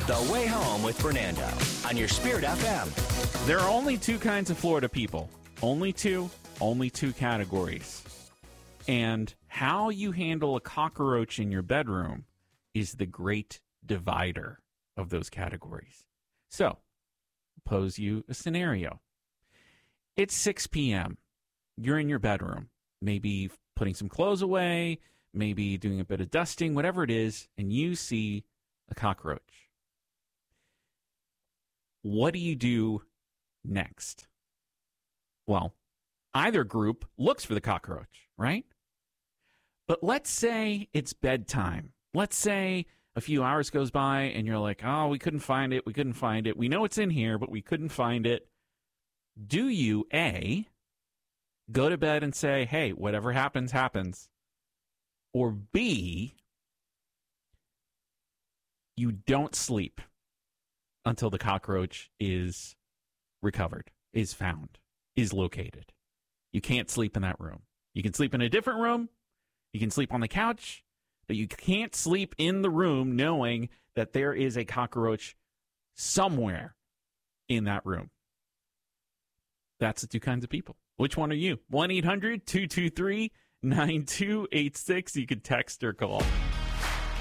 The Way Home with Fernando on your Spirit FM. There are only two kinds of Florida people. Only two categories. And how you handle a cockroach in your bedroom is the great divider of those categories. So, pose you a scenario. It's 6 p.m. You're in your bedroom, maybe putting some clothes away, maybe doing a bit of dusting, whatever it is, and you see a cockroach. What do you do next? Well, either group looks for the cockroach, right? But let's say it's bedtime. Let's say a few hours goes by and you're like, oh, we couldn't find it. We know it's in here, but we couldn't find it. Do you, A, go to bed and say, hey, whatever happens, happens? Or B, you don't sleep until the cockroach is recovered, is found, is located. You can't sleep in that room. You can sleep in a different room. You can sleep on the couch, but you can't sleep in the room knowing that there is a cockroach somewhere in that room. That's the two kinds of people. Which one are you? 1-800-223-9286. You can text or call.